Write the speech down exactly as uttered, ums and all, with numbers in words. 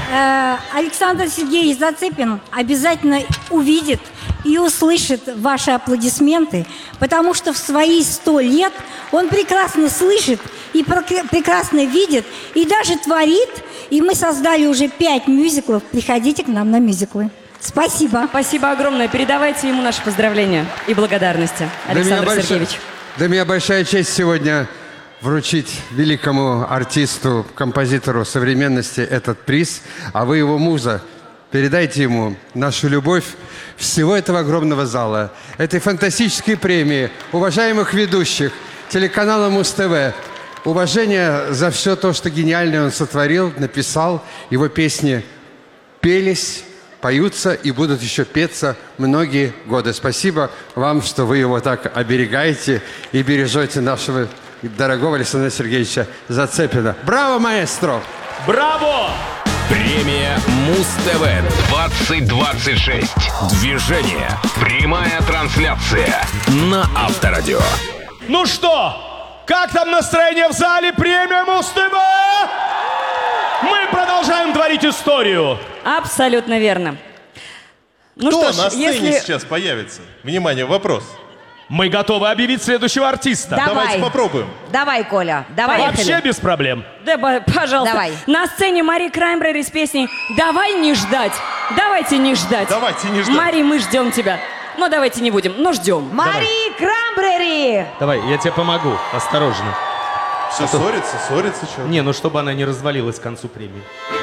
э, Александр Сергеевич Зацепин обязательно увидит и услышит ваши аплодисменты, потому что в свои сто лет он прекрасно слышит и прекрасно видит, и даже творит. И мы создали уже пять мюзиклов. Приходите к нам на мюзиклы. Спасибо. Спасибо огромное. Передавайте ему наши поздравления и благодарности, Александр для Сергеевич. Большая, для меня большая честь сегодня вручить великому артисту, композитору современности этот приз. А вы его муза. Передайте ему нашу любовь всего этого огромного зала, этой фантастической премии, уважаемых ведущих, телеканала Муз-ТВ. Уважение за все то, что гениальное он сотворил, написал. Его песни пелись, поются и будут еще петься многие годы. Спасибо вам, что вы его так оберегаете и бережете нашего дорогого Александра Сергеевича Зацепина. Браво, маэстро! Браво! Премия Муз-ТВ двадцать двадцать шесть. Движение. Прямая трансляция на Авторадио. Ну что, как там настроение в зале? Премия Муз-ТВ! Мы продолжаем творить историю. Абсолютно верно. Ну Кто что ж, на сцене если... сейчас появится? Внимание, вопрос. Мы готовы объявить следующего артиста. Давай. Давайте попробуем. Давай, Коля, давай. Вообще без проблем. Да, ба- пожалуйста. Давай. На сцене Мари Краймбрери с песней «Давай не ждать». Давайте не ждать. Давайте не ждать. Мари, мы ждем тебя. Ну, давайте не будем, но ждем. Мари Крамбрери! Давай, я тебе помогу, осторожно. Все ссорится, ссорится, что? Не, ну чтобы она не развалилась к концу премии.